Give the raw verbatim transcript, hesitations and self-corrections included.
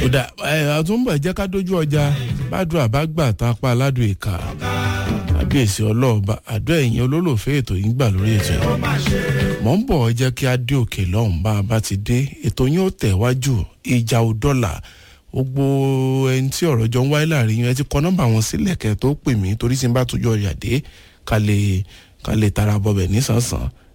kódà àtúnbọ̀ jẹ́ ká dójú ọjà bádùn àbágbà tá a pa aládùn ìka kábíyèsí ọlọ́ọ̀ba àdó ẹ̀yìn olólùfẹ́ ètò yìí ń gbà lórí ètò yìí mọ̀ ń bọ̀ jẹ́ kí á dé òkè lọ́hùn bá a bá ti dé ètò yìí ó tẹ̀ wájú ìjà ò dọ́là gbogbo ẹni tí ọ̀rọ̀ jọ ń wáyé láàrin yẹn ti kọ nọ́mbà wọn sílẹ̀ kẹ́ tó pè mí torí tí n bá tójú ọjà dé ká lè ká lè tara bọbẹ̀ nísànsán